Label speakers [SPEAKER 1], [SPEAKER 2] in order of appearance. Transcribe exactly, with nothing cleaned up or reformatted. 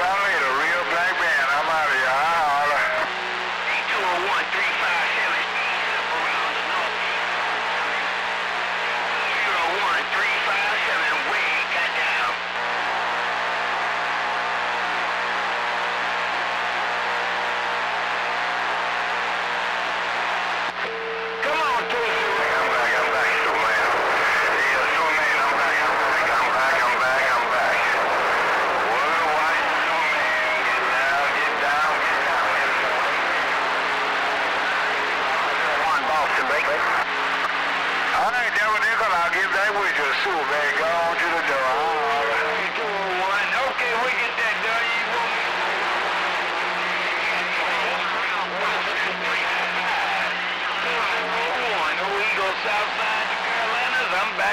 [SPEAKER 1] John Lee, the real black band. I'm out of here. I'll holler. two oh one, three five seven, around the north. zero one, three five seven, way got down. Come on, Tootsie. I'm back, I'm back, Superman. Yeah, Superman, I'm back, I'm back, I'm back, I'm back, I'm back. Well, watch Superman. Get down, get down, get down. One Boston, baby. All right, Devil Nickel, I'll get back with you. Superman, go on to the door. two oh one, okay, we get that done. You want me? No Eagle Southside to Carolinas. I'm back.